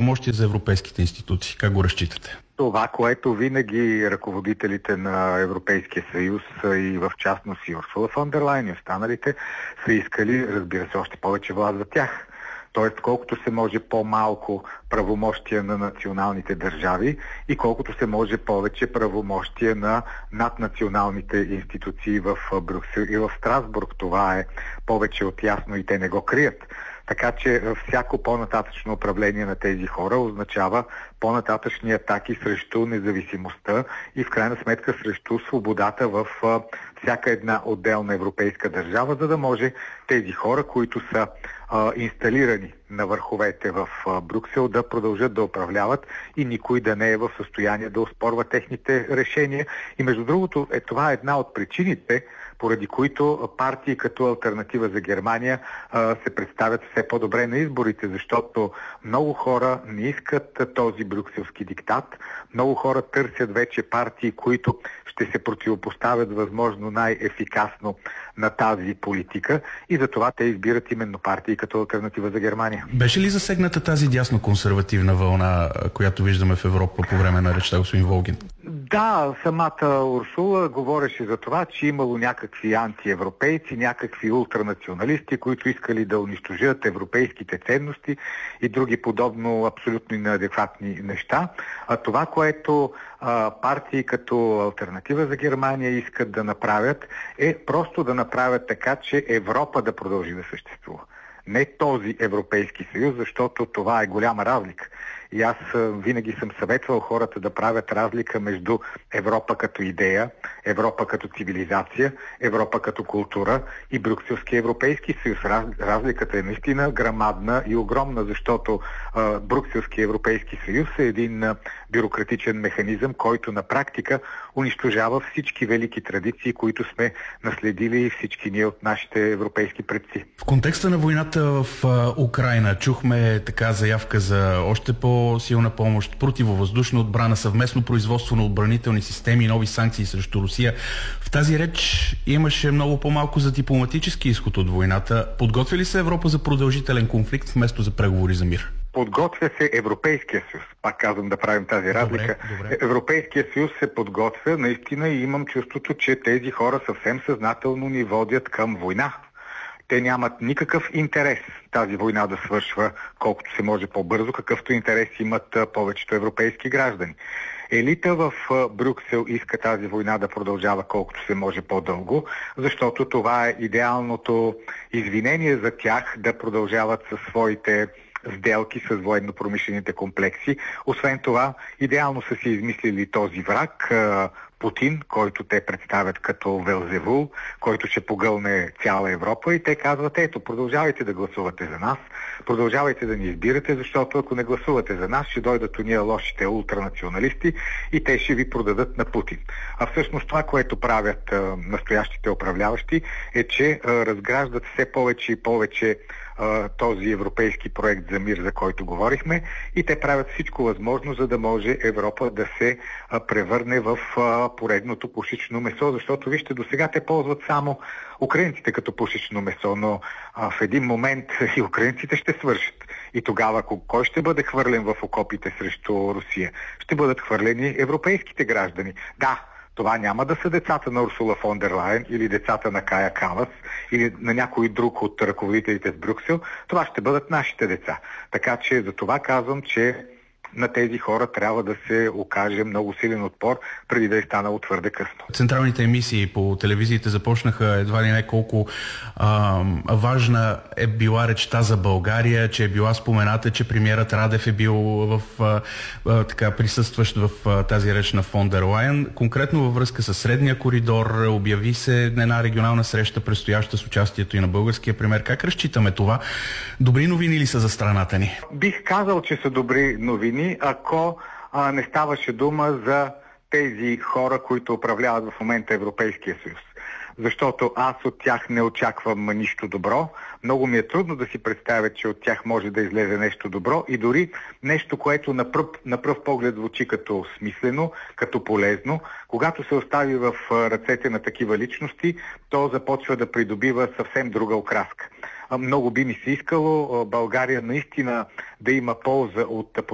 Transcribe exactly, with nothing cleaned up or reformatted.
правомощия за европейските институции? Как го разчитате? Това, което винаги ръководителите на Европейския съюз и в частност и Урсула фон дер Лайен и останалите са искали, разбира се, още повече власт за тях. Тоест, колкото се може по-малко правомощия на националните държави и колкото се може повече правомощия на наднационалните институции в Брюксел и в Страсбург. Това е повече от ясно и те не го крият. Така че всяко по-нататъчно управление на тези хора означава по-нататъчни атаки срещу независимостта и в крайна сметка срещу свободата в всяка една отделна европейска държава, за да може тези хора, които са а, инсталирани на върховете в а, Брюксел, да продължат да управляват и никой да не е в състояние да оспорва техните решения. И между другото, е, това е една от причините, поради които партии като Алтернатива за Германия а, се представят все по-добре на изборите, защото много хора не искат този брюкселски диктат. Много хора търсят вече партии, които ще се противопоставят възможно най-ефикасно на тази политика и затова те избират именно партии като Алтернатива за Германия. Беше ли засегната тази дясно-консервативна вълна, която виждаме в Европа по време на речта господин Волгин? Да, самата Урсула говореше за това, че имало някакви антиевропейци, някакви ултранационалисти, които искали да унищожат европейските ценности и други подобно абсолютно неадекватни неща. А това, което а, партии като Алтернатива за Германия искат да направят, е просто да направят така, че Европа да продължи да съществува. Не този Европейски съюз, защото това е голяма разлика. И аз винаги съм съветвал хората да правят разлика между Европа като идея, Европа като цивилизация, Европа като култура и Брюкселски Европейски съюз. Раз, разликата е наистина грамадна и огромна, защото а, Брюкселски Европейски съюз е един а, бюрократичен механизъм, който на практика унищожава всички велики традиции, които сме наследили и всички ние от нашите европейски предци. В контекста на войната в а, Украйна чухме така заявка за още по силна помощ, противовъздушна отбрана, съвместно производство на отбранителни системи и нови санкции срещу Русия. В тази реч имаше много по-малко за дипломатически изход от войната. Подготвя ли се Европа за продължителен конфликт вместо за преговори за мир? Подготвя се Европейския съюз. Пак казвам да правим тази разлика. Добре, добре. Европейския съюз се подготвя наистина и имам чувството, че тези хора съвсем съзнателно ни водят към война. Те нямат никакъв интерес тази война да свършва колкото се може по-бързо, какъвто интерес имат повечето европейски граждани. Елита в Брюксел иска тази война да продължава колкото се може по-дълго, защото това е идеалното извинение за тях да продължават със своите сделки с военно-промишлените комплекси. Освен това, идеално са си измислили този враг, Путин, който те представят като Велзевул, който ще погълне цяла Европа и те казват, ето, продължавайте да гласувате за нас, продължавайте да ни избирате, защото ако не гласувате за нас, ще дойдат уния лошите ултранационалисти и те ще ви продадат на Путин. А всъщност това, което правят а, настоящите управляващи, е, че а, разграждат все повече и повече а, този европейски проект за мир, за който говорихме, и те правят всичко възможно, за да може Европа да се а, превърне в а, поредното пушечно месо, защото вижте, до сега те ползват само украинците като пушечно месо, но а, в един момент и украинците ще свършат. И тогава кой ще бъде хвърлен в окопите срещу Русия? Ще бъдат хвърлени европейските граждани. Да, това няма да са децата на Урсула фон дер Лайен или децата на Кая Калас или на някой друг от ръководителите в Брюксел. Това ще бъдат нашите деца. Така че за това казвам, че на тези хора трябва да се окаже много силен отпор, преди да е станало твърде късно. Централните емисии по телевизиите започнаха едва ли не колко а, важна е била речта за България, че е била спомената, че премиерът Радев е бил в, а, а, така, присъстващ в а, тази реч на фон дер Лайен. Конкретно във връзка с Средния коридор обяви се една регионална среща, предстояща с участието и на българския премиер. Как разчитаме това? Добри новини ли са за страната ни? Бих казал, че са добри новини, ако а, не ставаше дума за тези хора, които управляват в момента Европейския съюз. Защото аз от тях не очаквам нищо добро. Много ми е трудно да си представя, че от тях може да излезе нещо добро и дори нещо, което на пръв, на пръв поглед звучи като смислено, като полезно. Когато се остави в ръцете на такива личности, то започва да придобива съвсем друга окраска. Много би ми се искало България наистина да има полза от